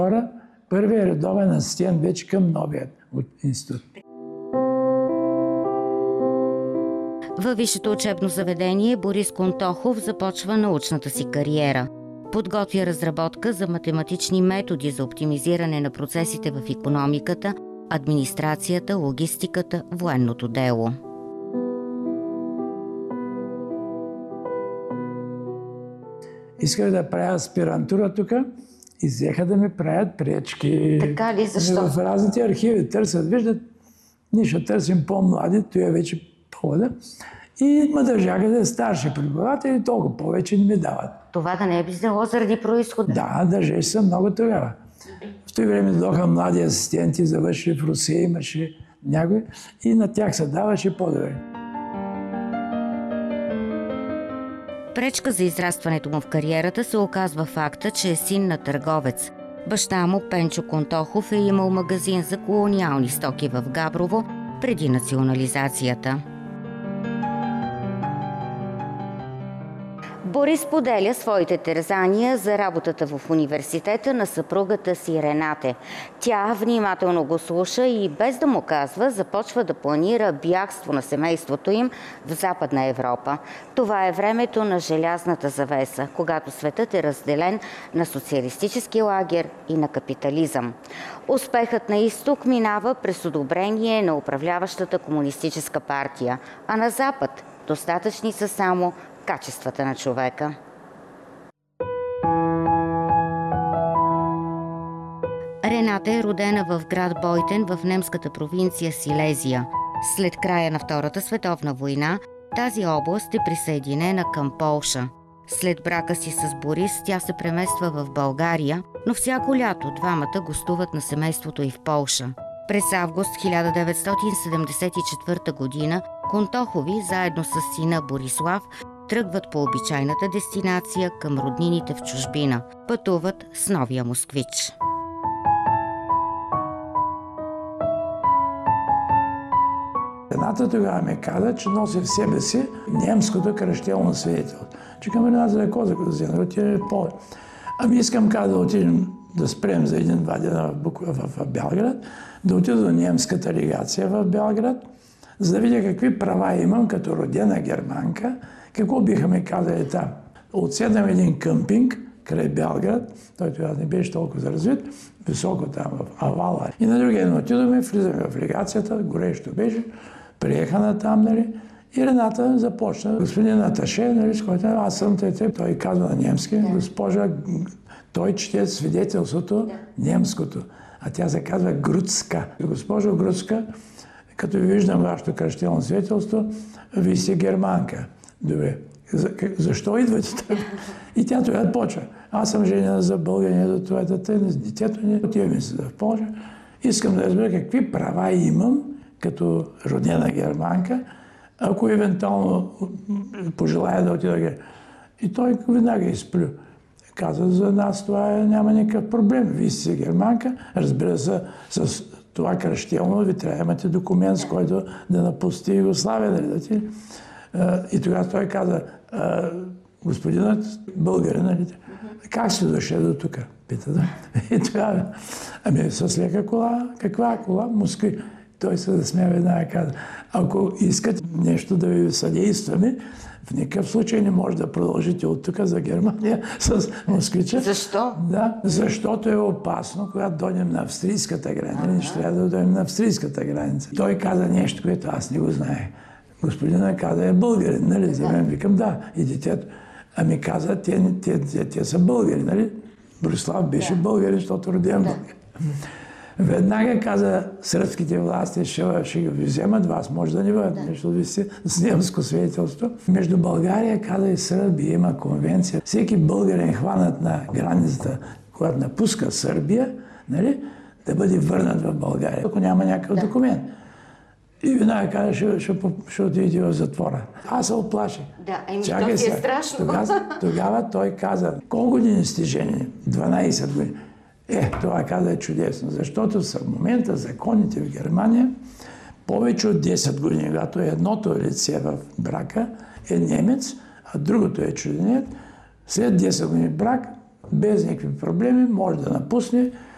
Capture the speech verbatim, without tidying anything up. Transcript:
Първият редовен асистент вече към новият институт. Във висшето учебно заведение Борис Контохов започва научната си кариера. Подготвя разработка за математични методи за оптимизиране на процесите в икономиката, администрацията, логистиката, военното дело. Исках да правя аспирантура тук и взеха да ми правят пречки. Така ли? Защо? В разните архиви търсят, виждат, ние ще търсим по-млади, той е вече хода. И ме държаха да е старши преподавател и толкова повече не ми дават. Това да не е било заради произхода? Да, държеше се много тогава. В това време дойдоха млади асистенти, завършили в Русия, имаше някой и на тях се даваше по-добре. Пречка за израстването му в кариерата се оказва факта, че е син на търговец. Баща му, Пенчо Контохов, е имал магазин за колониални стоки в Габрово преди национализацията. Борис поделя своите терзания за работата в университета на съпругата си Ренате. Тя внимателно го слуша и без да му казва, започва да планира бягство на семейството им в Западна Европа. Това е времето на желязната завеса, когато светът е разделен на социалистически лагер и на капитализъм. Успехът на изток минава през одобрение на управляващата комунистическа партия, а на Запад достатъчни са само качествата на човека. Рената е родена в град Бойтен в немската провинция Силезия. След края на Втората световна война тази област е присъединена към Полша. След брака си с Борис тя се премества в България, но всяко лято двамата гостуват на семейството и в Полша. През август хиляда деветстотин седемдесет и четвърта година Контохови заедно с сина Борислав тръгват по обичайната дестинация към роднините в чужбина. Пътуват с новия москвич. Рената тогава ми каза, че носи в себе си немското кръщелно свидетелство. Че към Рената да е козак да взема, да отиде в Полша. Ами искам каза да отидем да спрем за един-два дена в, в, в Белград, да отида до немската легация в Белград, за да видя какви права имам като родена германка, какво биха ми казали там. Отседнам един къмпинг край Белград, той тогава не беше толкова развит, високо там в Авала. И на другия ден отидоме, влизаме в легацията, горещо беше, приехана там, нали, и Рената започна. Господин Аташе, нали, с който аз съм тете, той казва на немски, госпожа, той чете свидетелството немското, а тя се казва Груцка. Госпожо Груцка, като ви виждам вашето кръщелно свидетелство, вие сте германка. Добре. За, защо идвате там? И тя тогава почва. Аз съм женена за българин, до това дете, детето ни. Отиваме се в Полша. Искам да разбера какви права имам като родена германка, ако евентуално пожелая да отида. И той веднага изплю. Каза, за нас това няма никакъв проблем. Вие сте германка, разбира се, с това кръщелно ви трябва да имате документ, с който да напусти Югославия. Да ти. И тогава той каза, господинът българин, нали? Как си дошли до тук? Пита, да. И тогава, ами с лека кола, каква кола? Москви. Той се засмя веднага и каза, ако искате нещо да ви съдействаме, в никакъв случай не може да продължите от тук за Германия с москвича. Защо? Да, защото е опасно, когато дойдем на австрийската граница. Ние ще трябва да дойдем на австрийската граница. Той каза нещо, което аз не го знаех. Господина каза, е българин, нали? За мен викам, да. И детето. Ами каза, те, те, те, те са българи, нали? Борислав беше българин, защото роден българин. Веднага каза, сръбските власти ще, ще ги вземат, вас може да не бъдат, защото ви сте с немско свидетелство. Между България, каза и Сърбия, има конвенция. Всеки българин хванат на границата, когато напуска Сърбия, нали, да бъде върнат в България, ако няма някакъв да. документ. И веднага каза, ще, ще, ще отиде в затвора. Аз се оплаших. Да, еми то си е страшно. Тогава, тогава той каза, колко години сте жени? дванайсет години. Е, това каза е чудесно, защото в момента законите в Германия повече от десет години, когато едното лице в брака е немец, а другото е чужденец, след десет години брак, без никакви проблеми, може да напусне,